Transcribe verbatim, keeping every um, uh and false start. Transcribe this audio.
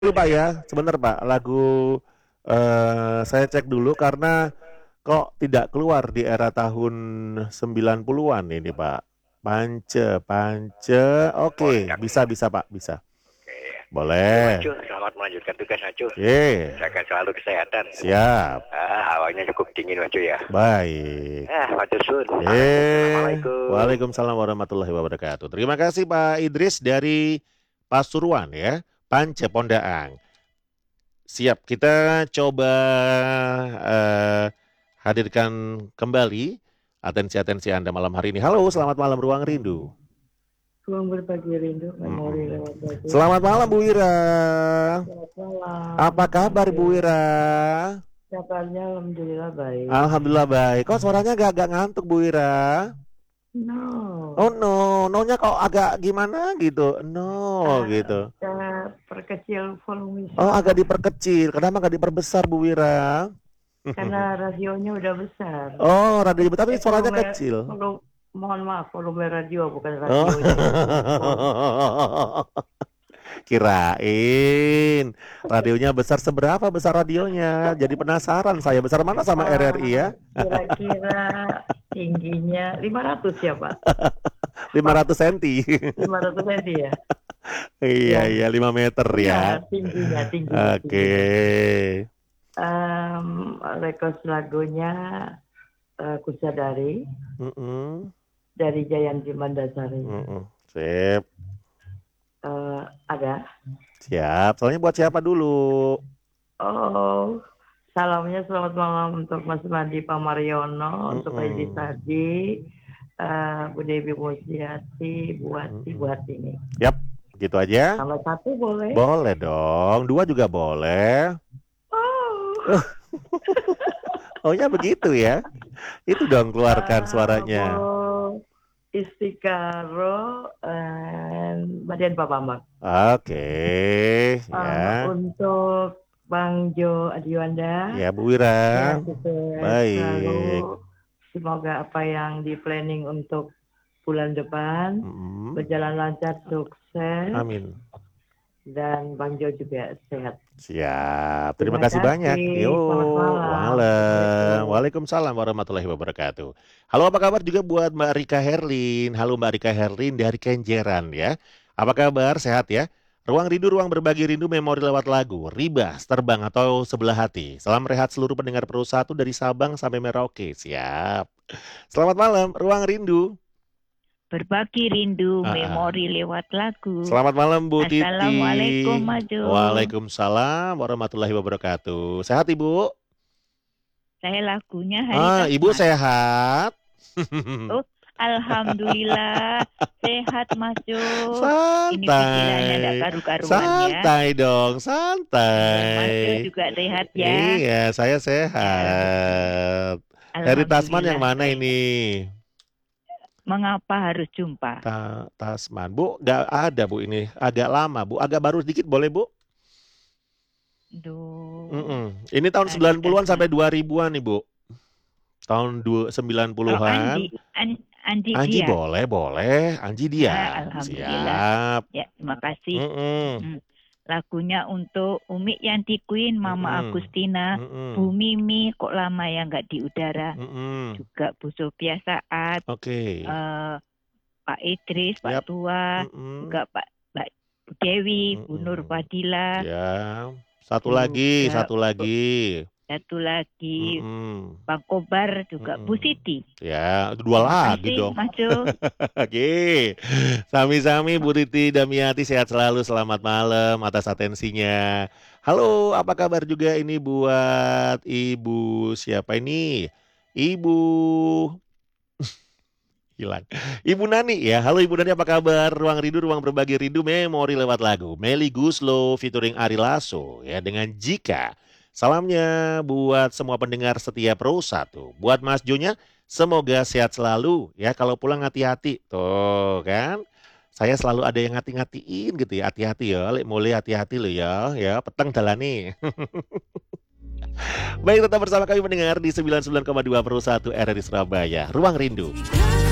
Dulu Pak ya, sebentar Pak, lagu eh, saya cek dulu karena kok tidak keluar di era tahun sembilan puluhan ini Pak. Pance, Pance, Oh, oke, tidak. bisa bisa Pak, bisa. Oke. Oke, Boleh. Macu. Selamat melanjutkan tugas, Macu. Ye, Jaga selalu kesehatan. siap. Ah, awalnya cukup dingin, Macu ya. Baik. Ah, Macu Sun. Eh, Assalamualaikum. Waalaikumsalam warahmatullahi wabarakatuh. Terima kasih Pak Idris dari Pasuruan ya, Pance Pondaang. Siap, kita coba eh, hadirkan kembali atensi-atensi Anda malam hari ini. Halo, selamat malam Ruang Rindu. Ruang berbagi rindu, memori Mm-mm. lewat lagu. Selamat malam Bu Wira. Selamat malam. Apa kabar Bu Wira? Kabarnya alhamdulillah baik. Alhamdulillah baik. Kok suaranya agak-agak ngantuk Bu Wira? No. Oh no, no-nya kok agak gimana gitu. No Ah, gitu. Saya perkecil volume Oh, suara agak diperkecil. Kenapa nggak diperbesar Bu Wira? karena radionya udah besar. Oh, radio tapi Eh, suaranya volume, kecil. volume, mohon maaf, volume radio bukan Oh. radionya. Kirain radionya besar, seberapa besar radionya? Jadi penasaran saya, besar mana sama Ah, R R I ya? Kira-kira tingginya lima ratus ya Pak? lima ratus senti. lima ratus senti ya? Iya, Ya. iya, lima meter Ya, ya. tingginya, tingginya. Oke. Um, request lagunya uh, Kusadari Mm-mm, dari Jayanti Mandasari. mm-mm. Sip, Uh, ada. siap. Soalnya buat siapa dulu? Oh, salamnya selamat malam untuk Mas Madi Pamariono, untuk Mm-mm. Edi Sadi, uh, Bu Dewi Musiati, Bu Hati, Bu Hartini. Yap, gitu aja. Tambah satu boleh? Boleh dong, dua juga boleh. Oh, Oh ya begitu ya. Itu dong keluarkan uh, suaranya. Bu Istikaro and Badian Pak Bambang. Oke, Uh, ya. untuk Bang Jo Adiwanda, Ya Bu ya, Wira. sukses Baik. selalu. Semoga apa yang di planning untuk bulan depan Mm-mm. berjalan lancar, sukses, Amin. dan Bang Jo juga sehat. Siap. Terima Terima kasih banyak. kasih. Yo, Selamat malam. malam. Assalamualaikum. Waalaikumsalam warahmatullahi wabarakatuh. Halo, apa kabar juga buat Mbak Rika Herlin. Halo Mbak Rika Herlin dari Kenjeran ya. Apa kabar? Sehat ya? Ruang Rindu, ruang berbagi rindu, memori lewat lagu, Ribas, Terbang atau Sebelah Hati. Salam rehat seluruh pendengar Pro satu dari Sabang sampai Merauke. Siap. Selamat malam, Ruang Rindu. Berbagi rindu, Ah, ah. memori lewat lagu. Selamat malam Bu Titi. Assalamualaikum, Maju. Waalaikumsalam warahmatullahi wabarakatuh. Sehat Ibu? Saya lagunya Hari Ah, Ibu Tasman. sehat? Oh, Alhamdulillah sehat, Mas Jo. Ini pikirannya tidak Santai. karu-karuan ya. Santai dong, Dan Mas Jo santai. juga sehat ya. Iya, saya Ya, sehat. Heri Tasman yang Alhamdulillah. mana ini? Mengapa harus jumpa? Ta- Tasman. Bu, nggak ada Bu ini. Agak lama Bu. Agak baru sedikit boleh Bu? Duh, Mm-mm. Ini tahun Hari sembilan puluhan Tasman. sampai dua ribuan nih Bu. Tahun du- sembilan Kalau puluhan. Andi, An- Andi Anji dia. boleh, boleh. Anji Ah, dia. Alhamdulillah. Siap. Ya, terima kasih. Mm-mm. Hmm. Lagunya untuk Umi Yanti Queen, Mama Mm-mm. Agustina, Mm-mm. Bu Mimi, kok lama ya nggak di udara. Mm-mm. Juga Bu Sophia Saat, Oke. eh, Pak Idris, Pak Yap. Tua, Mm-mm. juga Pak Mbak Dewi, Bu Nur Mm-mm. Fadila, Ya. Satu lagi, juga satu lagi. satu lagi Mm-mm. Bang Kobar, juga Bu Mm-mm. Siti. Ya, itu dua Terima lagi kasih, dong. Mas Jo. Oke. Sami-sami Bu Titi Damiati, sehat selalu. Selamat malam atas atensinya. Halo, apa kabar juga ini buat Ibu siapa ini? Ibu hilang. Ibu Nani ya. Halo Ibu Nani, apa kabar? Ruang Rindu, ruang berbagi rindu, memori lewat lagu. Meli Guslo featuring Ari Lasso ya dengan Jika. Salamnya buat semua pendengar setia Pro satu. Buat Mas Jonya, semoga sehat selalu ya. Kalau pulang hati-hati. Tuh kan. Saya selalu ada yang ngati-ngatiin gitu ya. Hati-hati ya. Lek mulai hati-hati lo ya. Ya, peteng dalane. Baik, tetap bersama kami pendengar di sembilan puluh sembilan koma dua Pro satu R R I Surabaya. Ruang Rindu.